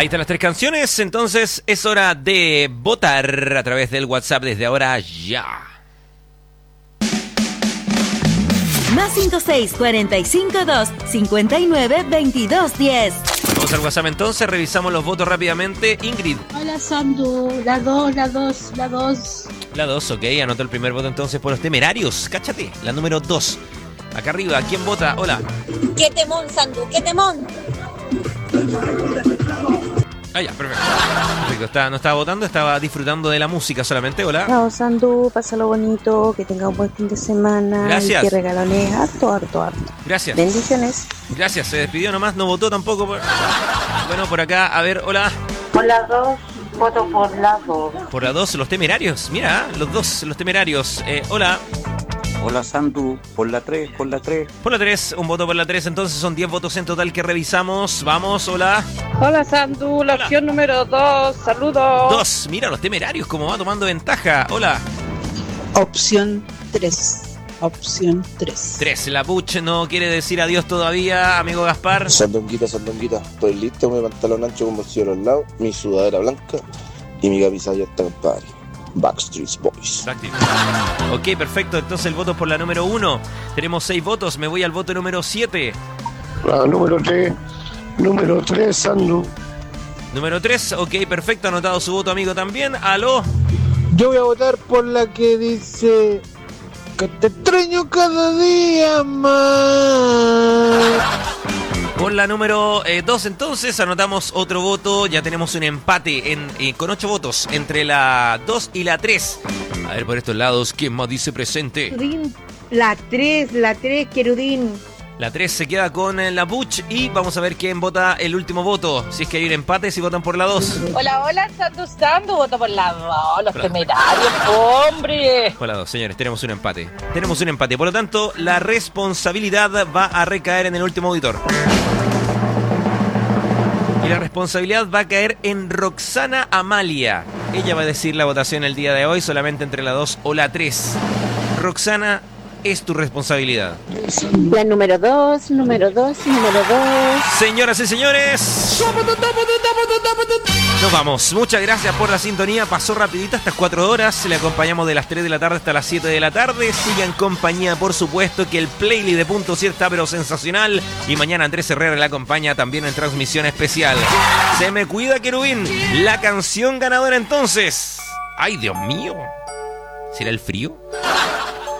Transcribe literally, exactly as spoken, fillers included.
Ahí están las tres canciones, entonces es hora de votar a través del WhatsApp desde ahora ya. Más cinco seis cuatro cinco dos cinco nueve veintidós diez. Vamos al WhatsApp entonces, revisamos los votos rápidamente. Ingrid. Hola Sandu, la dos, la dos, la dos. La dos, ok, anotó el primer voto entonces por los temerarios. Cáchate, la número dos. Acá arriba, ¿quién vota? Hola. ¡Qué temón, Sandu! ¡Qué temón! Ah, ya, perfecto. Perfecto, está, no estaba votando, estaba disfrutando de la música solamente. Hola. Chao, Sandu, pásalo bonito, que tenga un buen fin de semana. Gracias. Y que regalones harto, harto, harto. Gracias. Bendiciones. Gracias, se despidió nomás, no votó tampoco. Por... Bueno, por acá, a ver, hola. Por la dos, voto por la dos. Por la dos, los temerarios. Mira, los dos, los temerarios. Eh, hola. Hola Sandu, por la tres, por la tres. Por la tres, un voto por la tres, entonces son diez votos en total que revisamos. Vamos, hola. Hola Sandu, la Hola. opción número dos, saludos. Dos, mira los temerarios, cómo va tomando ventaja. Hola. Opción tres. Opción tres. Tres, la Puch no quiere decir adiós todavía, amigo Gaspar. Sandonguita, Sandonguita, estoy listo, mi pantalón ancho con bolsillo a los lados, mi sudadera blanca y mi camisa abierta, compadre. Backstreet Boys. Ok, perfecto, entonces el voto por la número uno. Tenemos seis votos, me voy al voto número siete. La número tres, número tres, Sandu. Número tres, ok, perfecto, anotado su voto, amigo, también. Aló. Yo voy a votar por la que dice que te extraño cada día más. Por la número dos, entonces, anotamos otro voto. Ya tenemos un empate en, eh, con ocho votos entre la dos y la tres. A ver, por estos lados, ¿quién más dice presente? La tres, la tres, querudín. La tres se queda con eh, la Puch y vamos a ver quién vota el último voto. Si es que hay un empate, si votan por la dos. Hola, hola, Sandu, Sandu, voto por la dos, los temerarios, hombre. Por la dos, señores, tenemos un empate. Tenemos un empate, por lo tanto, la responsabilidad va a recaer en el último auditor. Y la responsabilidad va a caer en Roxana Amalia. Ella va a decir la votación el día de hoy solamente entre la dos o la tres. Roxana, es tu responsabilidad. La número dos, número dos, número dos. Señoras y señores, nos vamos. Muchas gracias por la sintonía. Pasó rapidito, estas cuatro horas. Le acompañamos de las tres de la tarde hasta las siete de la tarde. Siga en compañía, por supuesto, que el playlist de Punto Cier está pero sensacional. Y mañana Andrés Herrera le acompaña también en transmisión especial. Se me cuida, querubín. La canción ganadora entonces. Ay, Dios mío. ¿Será el frío?